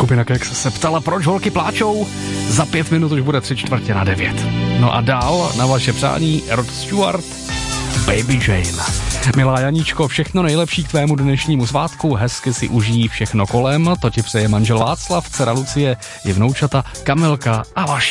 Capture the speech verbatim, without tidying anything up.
skupina Kex se ptala, proč holky pláčou. Za pět minut už bude tři čtvrtě na devět. No a dál na vaše přání Rod Stewart, Baby Jane. Milá Janíčko, všechno nejlepší k tvému dnešnímu svátku, hezky si užij všechno kolem, to ti přeje manžel Václav, dcera Lucie, i vnoučata Kamilka a vaši